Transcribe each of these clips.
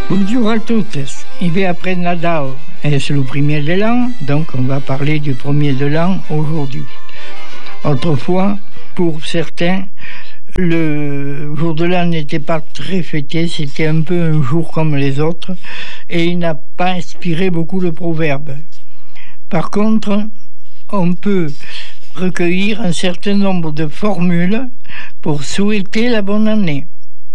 Bonjour à tous. Il est après Nadal et c'est le premier de l'an, donc on va parler du premier de l'an aujourd'hui. Autrefois, pour certains, le jour de l'an n'était pas très fêté, c'était un peu un jour comme les autres et il n'a pas inspiré beaucoup de proverbes. Par contre, on peut recueillir un certain nombre de formules pour souhaiter la bonne année.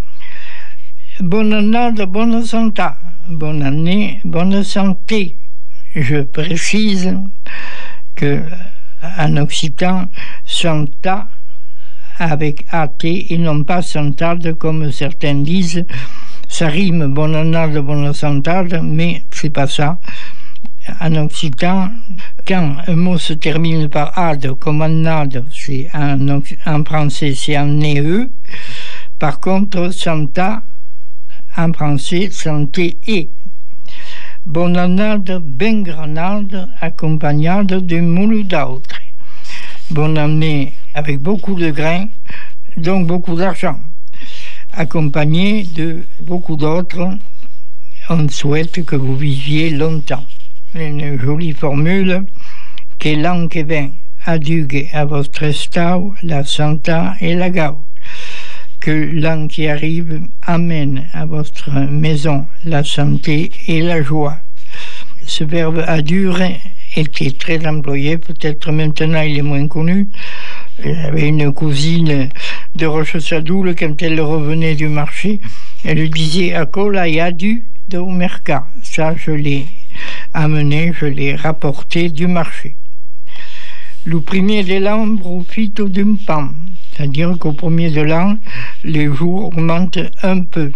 Bonne année, bonne santé. Bonne année, bonne santé. Je précise que en occitan, santa avec AT et non pas santade comme certains disent. Ça rime bonne année, bonne santade, mais c'est pas ça. En occitan, quand un mot se termine par ad, comme annade, c'est en français c'est en ne. Par contre, santa, en français, santé et. Bonne année, ben grenade, accompagnée de moule d'autres. Bonne année avec beaucoup de grains, donc beaucoup d'argent. Accompagné de beaucoup d'autres, on souhaite que vous viviez longtemps. Une jolie formule, que l'an qui vient adigue à votre stau la santé et la gau. Que l'an qui arrive amène à votre maison la santé et la joie. Ce verbe adure était très employé, peut-être maintenant il est moins connu. J'avais une cousine de Roche-Sadoul, quand elle revenait du marché, elle lui disait « Acola y adu do mercat ». Ça, je l'ai amené, je l'ai rapporté du marché. Le premier de l'an profite d'un pan, c'est-à-dire qu'au premier de l'an, les jours augmentent un peu.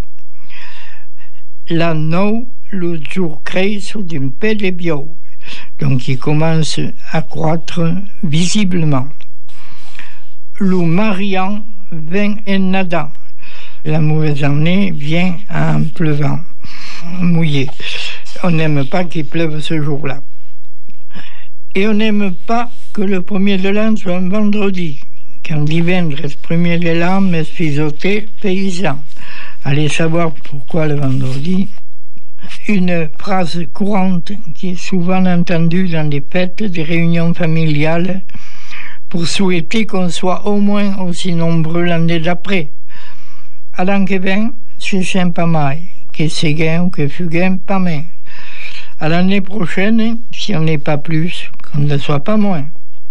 L'anneau, le jour crée sur d'un peu de bio, donc il commence à croître visiblement. Le mariant vient en nadant. La mauvaise année vient en pleuvant, mouillé. On n'aime pas qu'il pleuve ce jour-là. Et on n'aime pas que le premier de l'an soit un vendredi. Quand divendres premier de l'an, me suis ôté paysan. Allez savoir pourquoi le vendredi. Une phrase courante qui est souvent entendue dans des fêtes, des réunions familiales, pour souhaiter qu'on soit au moins aussi nombreux l'année d'après. À l'an qui vient, c'est sympa mai, que c'est gain ou que fut gain pas main. À l'année prochaine, si on n'est pas plus, qu'on ne soit pas moins.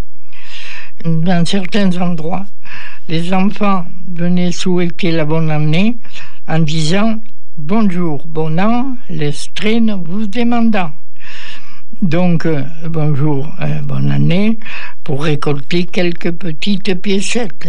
Dans certains endroits, les enfants venaient souhaiter la bonne année en disant « Bonjour, bon an, l'estrine vous demandant ». Donc, bonjour, bonne année, pour récolter quelques petites piécettes.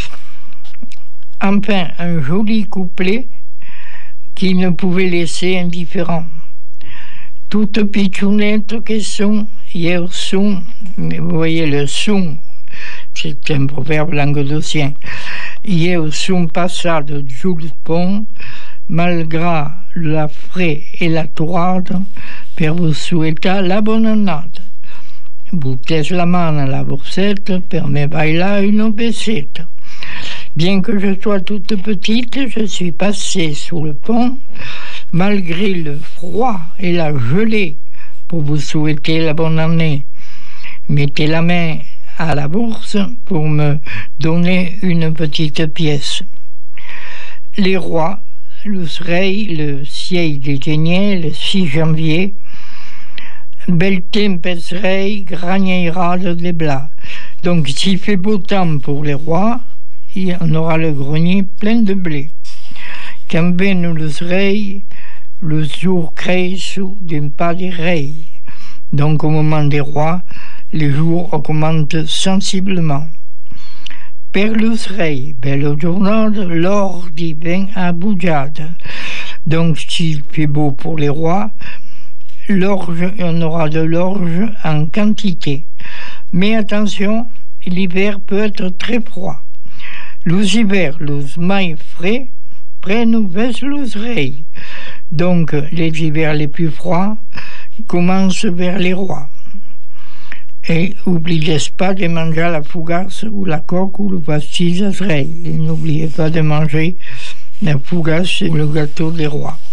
Enfin, un joli couplet qui ne pouvait laisser indifférent. Toutes pitchounettes qui sont, hier sont, mais vous voyez le son, c'est un proverbe languedocien. Hier sont passades Jules Pont, malgré la fraie et la tourade, pour vous souhaiter la bonne année. Vous tèche la main à la boursette, pour me bailer une baissette. Bien que je sois toute petite, je suis passée sous le pont, malgré le froid et la gelée, pour vous souhaiter la bonne année. Mettez la main à la bourse pour me donner une petite pièce. Les rois, le soleil, le ciel déteigné, le 6 janvier, bel tempessereil, graniérade des blas. Donc, s'il fait beau temps pour les rois, on aura le grenier plein de blé. Quand vient le soleil, le jour crée sous d'un pas des reilles. Donc, au moment des rois, les jours augmentent sensiblement. Per le soleil, belle journée, l'or divin à boujade. Donc, s'il fait beau pour les rois, l'orge, on aura de l'orge en quantité. Mais attention, l'hiver peut être très froid. Les hivers, les mailles frais, prennent baisse les oreilles. Donc, les hivers les plus froids commencent vers les rois. Et n'oubliez pas de manger la fougasse ou la coque ou le pastis à oreilles. Et n'oubliez pas de manger la fougasse ou le gâteau des rois.